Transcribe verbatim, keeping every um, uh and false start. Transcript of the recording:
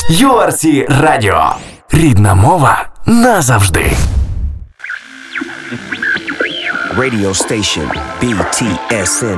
ю ар сі Радіо. Рідна мова назавжди. Radio station B T S N